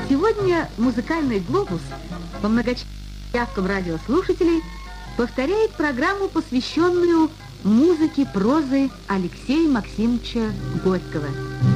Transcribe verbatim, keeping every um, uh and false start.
Сегодня музыкальный глобус по многочисленным заявкам радиослушателей повторяет программу, посвященную музыке прозы Алексея Максимовича Горького.